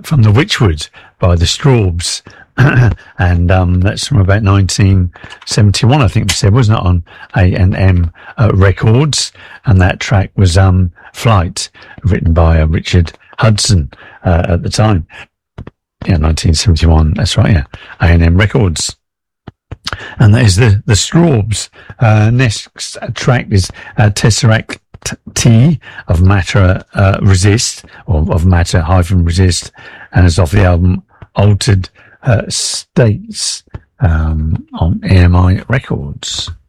from the Witchwood by the Strawbs. And that's from about 1971, I think we said, wasn't it, on A&M Records. And that track was Flight, written by Richard Hudson at the time. Yeah, 1971, that's right, yeah. A&M Records. And that is the Strawbs. Next track is Tesseract T of Matter Resist, or of Matter hyphen Resist, and it's off the album Altered States on EMI Records.